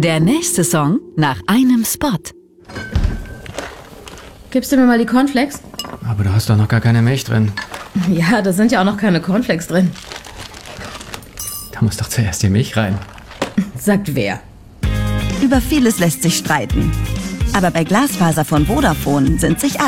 Der nächste Song nach einem Spot. Gibst du mir mal die Cornflakes? Aber du hast doch noch gar keine Milch drin. Ja, da sind ja auch noch keine Cornflakes drin. Da muss doch zuerst die Milch rein. Sagt wer? Über vieles lässt sich streiten. Aber bei Glasfaser von Vodafone sind sich alle